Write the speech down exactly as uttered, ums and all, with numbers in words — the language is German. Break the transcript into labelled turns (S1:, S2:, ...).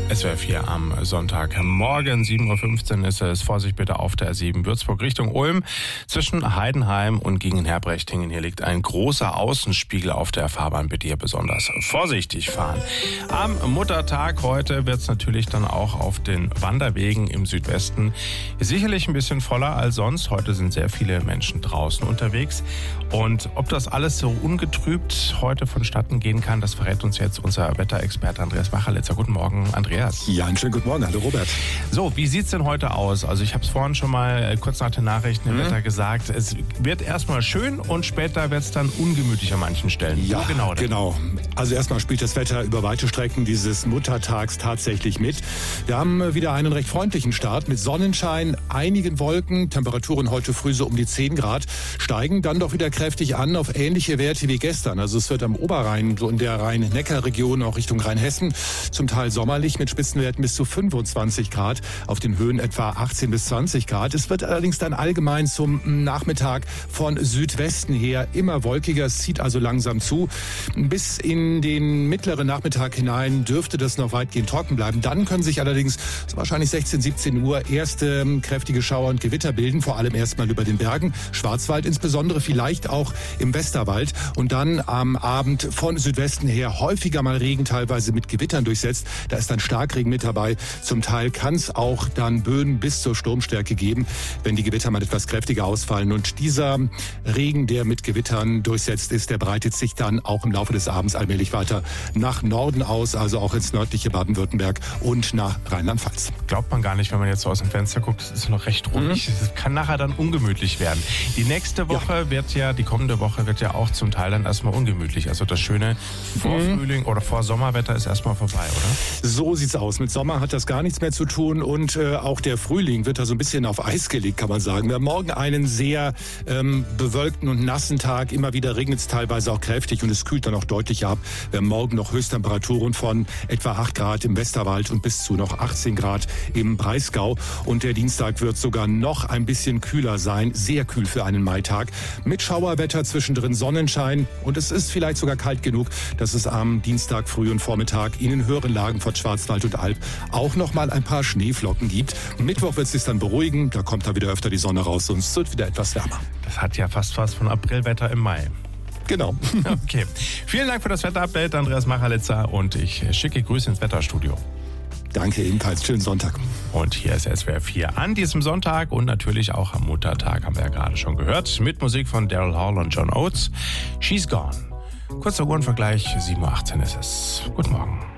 S1: S W R vier am Sonntagmorgen, sieben Uhr fünfzehn ist es. Vorsicht bitte auf der R sieben Würzburg Richtung Ulm. Zwischen Heidenheim und Gingen-Herbrechtingen. Hier liegt ein großer Außenspiegel auf der Fahrbahn. Bitte hier besonders vorsichtig fahren. Am Muttertag heute wird es natürlich dann auch auf den Wanderwegen im Südwesten sicherlich ein bisschen voller als sonst. Heute sind sehr viele Menschen draußen unterwegs. Und ob das alles so ungetrübt heute vonstatten gehen kann, das verrät uns jetzt unser Wetterexperte Andreas Machalitzer. Guten Morgen, Andreas.
S2: Ja, einen schönen guten Morgen. Hallo Robert.
S1: So, wie sieht's denn heute aus? Also ich habe es vorhin schon mal kurz nach den Nachrichten im mhm. Wetter gesagt. Es wird erstmal schön und später wird es dann ungemütlich an manchen Stellen.
S2: Ja,
S1: Wo genau. Denn?
S2: genau. Also erstmal spielt das Wetter über weite Strecken dieses Muttertags tatsächlich mit. Wir haben wieder einen recht freundlichen Start mit Sonnenschein, einigen Wolken, Temperaturen heute früh so um die zehn Grad, steigen dann doch wieder kräftig an auf ähnliche Werte wie gestern. Also es wird am Oberrhein, so in der Rhein-Neckar-Region, auch Richtung Rheinhessen, zum Teil sommerlich mit Spitzenwerten bis zu fünfundzwanzig Grad, auf den Höhen etwa achtzehn bis zwanzig Grad. Es wird allerdings dann allgemein zum Nachmittag von Südwesten her immer wolkiger. Es zieht also langsam zu. Bis in den mittleren Nachmittag hinein dürfte das noch weitgehend trocken bleiben. Dann können sich allerdings so wahrscheinlich sechzehn, siebzehn Uhr erste kräftige Schauer und Gewitter bilden, vor allem erstmal über den Bergen, Schwarzwald insbesondere, vielleicht auch im Westerwald. Und dann am Abend von Südwesten her häufiger mal Regen, teilweise mit Gewittern durchsetzt. Da ist dann Starkregen mit dabei. Zum Teil kann es auch dann Böen bis zur Sturmstärke geben, wenn die Gewitter mal etwas kräftiger ausfallen. Und dieser Regen, der mit Gewittern durchsetzt ist, der breitet sich dann auch im Laufe des Abends allmählich weiter nach Norden aus, also auch ins nördliche Baden-Württemberg und nach Rheinland-Pfalz.
S1: Glaubt man gar nicht, wenn man jetzt so aus dem Fenster guckt, es ist noch recht ruhig. Es mhm. kann nachher dann ungemütlich werden. Die nächste Woche ja. wird ja, die kommende Woche wird ja auch zum Teil dann erstmal ungemütlich. Also das schöne Vorfrühling mhm. oder Vorsommerwetter ist erstmal vorbei, oder?
S2: So sieht's aus. Mit Sommer hat das gar nichts mehr zu tun und äh, auch der Frühling wird da so ein bisschen auf Eis gelegt, kann man sagen. Wir haben morgen einen sehr ähm, bewölkten und nassen Tag. Immer wieder regnet es teilweise auch kräftig und es kühlt dann auch deutlich ab. Wir haben morgen noch Höchsttemperaturen von etwa acht Grad im Westerwald und bis zu noch achtzehn Grad im Breisgau. Und der Dienstag wird sogar noch ein bisschen kühler sein. Sehr kühl für einen Maitag. Mit Schauerwetter, zwischendrin Sonnenschein. Und es ist vielleicht sogar kalt genug, dass es am Dienstag früh und Vormittag in den höheren Lagen von Schwarzwald und Alb auch noch mal ein paar Schneeflocken gibt. Mittwoch wird es sich dann beruhigen. Da kommt da wieder öfter die Sonne raus und es wird wieder etwas wärmer.
S1: Das hat ja fast was von Aprilwetter im Mai.
S2: Genau.
S1: Okay. Vielen Dank für das Wetterupdate, Andreas Machalitzer. Und ich schicke Grüße ins Wetterstudio.
S2: Danke ebenfalls. Schönen Sonntag.
S1: Und hier ist S W R vier an diesem Sonntag und natürlich auch am Muttertag, haben wir ja gerade schon gehört, mit Musik von Daryl Hall und John Oates. She's Gone. Kurzer Uhrenvergleich, sieben Uhr achtzehn ist es. Guten Morgen.